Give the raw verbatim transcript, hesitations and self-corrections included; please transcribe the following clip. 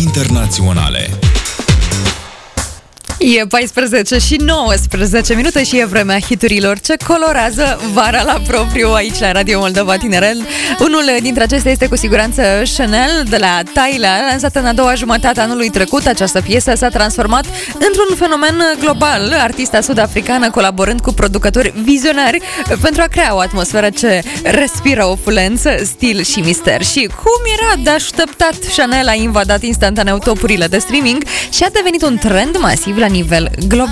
internaționale. E paisprezece și nouăsprezece minute și e vremea hiturilor ce colorează vara la propriu aici la Radio Moldova Tinerel. Unul dintre acestea este cu siguranță Chanel de la Tyla, lansată în a doua jumătate a anului trecut. Această piesă s-a transformat într-un fenomen global, artista sud-africană colaborând cu producători vizionari pentru a crea o atmosferă ce respiră opulență, stil și mister. Și cum era de așteptat, Chanel a invadat instantaneu topurile de streaming și a devenit un trend masiv la nivel global.